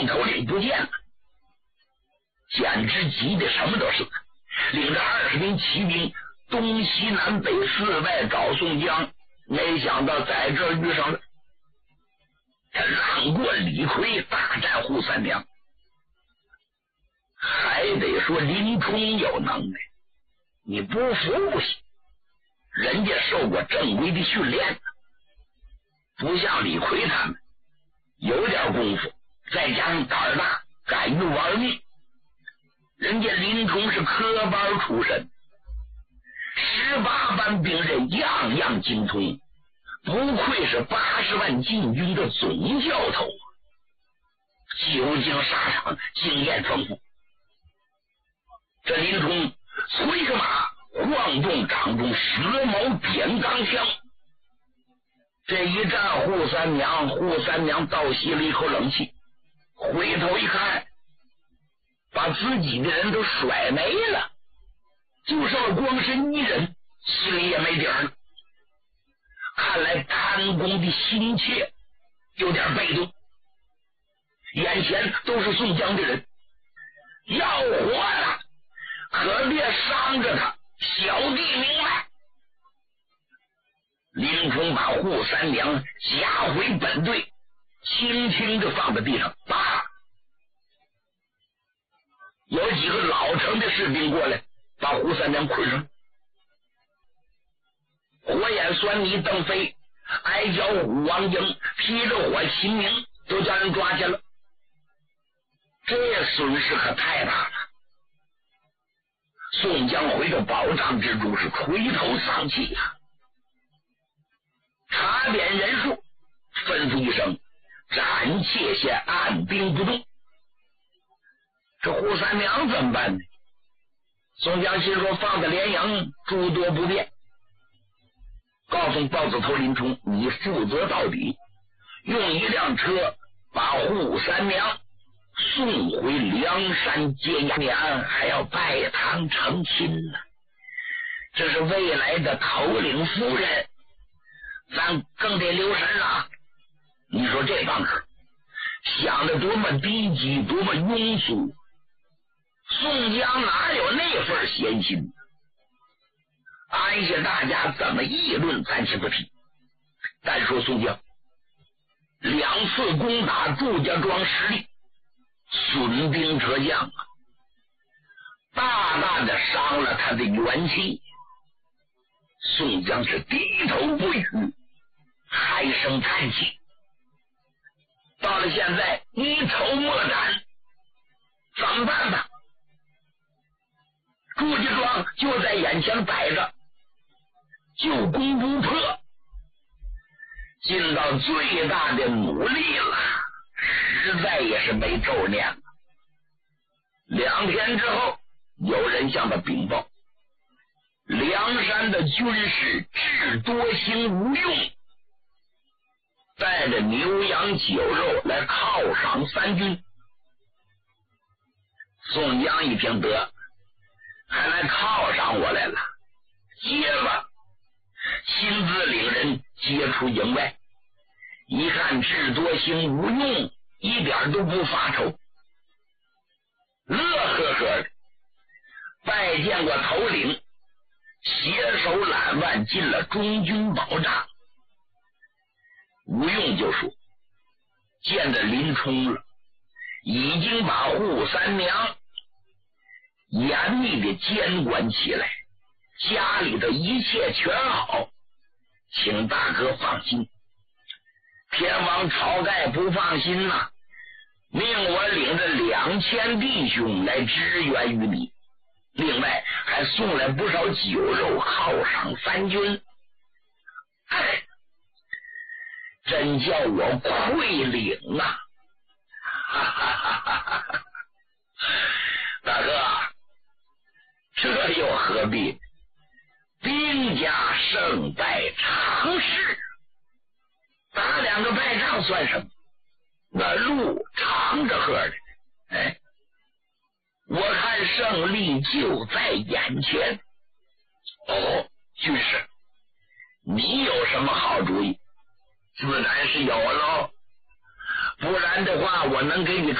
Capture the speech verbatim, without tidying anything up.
众头领不见了，简直急得什么都是，领着二十名骑兵东西南北四外找宋江，没想到在这儿遇上了。他让过李逵，大战扈三娘。还得说林冲有能耐，你不服不行，人家受过正规的训练，不像李逵他们有点功夫，再加上胆儿大，敢于玩命。人家林冲是科班出身，十八般兵刃样样精通，不愧是八十万禁军的总教头，久经沙场，经验丰富。这林冲催着马，晃动掌中蛇矛点钢枪。这一战扈三娘，扈三娘倒吸了一口冷气，回头一看，把自己的人都甩没了，就剩了光身一人，心里也没底儿了。看来贪功的心切有点被动，眼前都是宋江的人，要活了可别伤着他，小弟明白。林冲把扈三娘夹回本队，轻轻地放在地上，叭，有几个老成的士兵过来，把扈三娘捆上。火眼酸泥邓飞、矮脚虎王英、披着火秦明都叫人抓去了，这损失可太大了。宋江回到保障之中是垂头丧气呀、啊，查点人数，吩咐一声，斩界限，按兵不动。这扈三娘怎么办呢？宋江心说放在连营诸多不便，告诉豹子头林冲，你负责到底，用一辆车把扈三娘送回梁山接娘，还要拜堂成亲呢。这是未来的头领夫人，咱更得留神了。你说这帮客想的多么低级，多么庸俗，宋江哪有那份闲心？按下大家怎么议论暂且不提，单说宋江两次攻打祝家庄失利，损兵折将啊，大大的伤了他的元气。宋江是低头不语，唉声叹气。到了现在一筹莫展，怎么办吧？祝家庄就在眼前摆着，救攻不破，尽到最大的努力了，实在也是没咒念了。两天之后，有人向他禀报，梁山的军师智多星吴用带着牛羊酒肉来犒赏三军。宋江一听，得，还来犒赏我来了，接吧，亲自领人接出营外。一看智多星吴用一点都不发愁，乐呵呵的拜见过头领，携手揽腕进了中军保障。吴用就说，见着林冲了，已经把扈三娘严密的监管起来，家里的一切全好，请大哥放心。天王晁盖不放心呐、啊，命我领着两千弟兄来支援于你，另外还送来不少酒肉犒赏三军。哎，真叫我愧领啊！哈哈哈哈哈！大哥，这又何必？兵家胜败常事，打两个败仗算什么？那路长着喝的，哎，我看胜利就在眼前。哦，军师，你有什么好主意？自然是有喽，不然的话，我能给你